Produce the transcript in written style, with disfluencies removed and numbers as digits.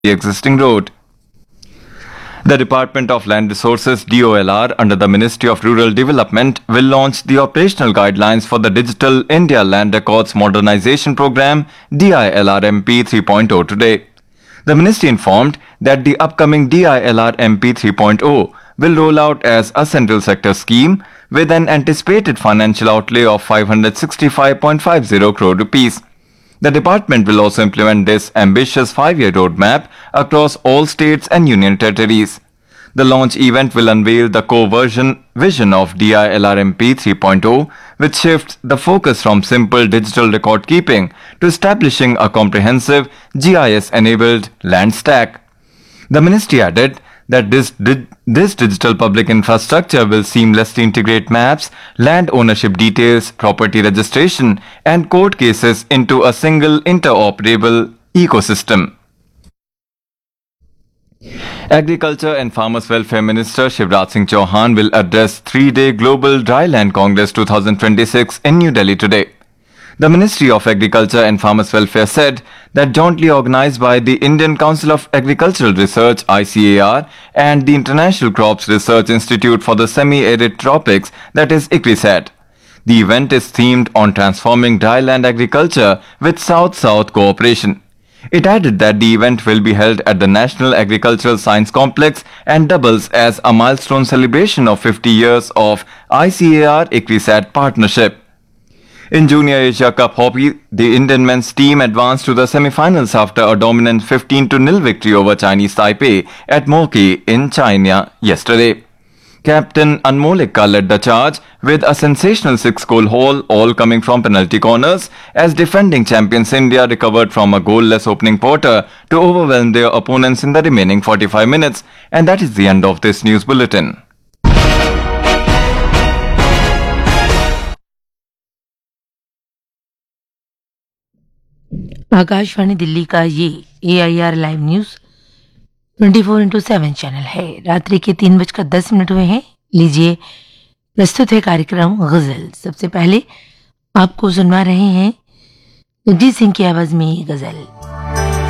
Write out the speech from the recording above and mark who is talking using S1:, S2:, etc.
S1: the existing road. The Department of Land Resources DOLR under the Ministry of Rural Development will launch the operational guidelines for the Digital India Land Records Modernization Program DILRMP 3.0 today. The ministry informed that the upcoming DILRMP 3.0 will roll out as a central sector scheme with an anticipated financial outlay of 565.50 crore rupees. The department will also implement this ambitious 5-year roadmap across all states and union territories. The launch event will unveil the core vision of DILRMP 3.0, which shifts the focus from simple digital record keeping to establishing a comprehensive GIS-enabled land stack. The ministry added that this digital public infrastructure will seamlessly integrate maps, land ownership details, property registration, and court cases into a single interoperable ecosystem. Agriculture and Farmers Welfare Minister Shivraj Singh Chauhan will address 3-day Global Dryland Congress 2026 in New Delhi today. The Ministry of Agriculture and Farmers Welfare said that jointly organized by the Indian Council of Agricultural Research ICAR and the International Crops Research Institute for the Semi-Arid Tropics, that is ICRISAT. The event is themed on transforming dryland agriculture with South-South cooperation. It added that the event will be held at the National Agricultural Science Complex and doubles as a milestone celebration of 50 years of ICAR-ICRISAT partnership. In Junior Asia Cup Hockey, the Indian men's team advanced to the semi-finals after a dominant 15-0 victory over Chinese Taipei at Moki in China yesterday. Captain Anmol Ekka led the charge with a sensational 6-goal haul, all coming from penalty corners, as defending champions India recovered from a goalless opening quarter to overwhelm their opponents in the remaining 45 minutes. And that is the end of this news bulletin.
S2: Akashvani Delhi का ये AIR live news 24/7 channel है। रात्रि के 3:10 हुए हैं। लीजिए प्रस्तुत है कार्यक्रम गजल। सबसे पहले आपको सुनवा रहे हैं जगजीत सिंह की आवाज में ये गजल।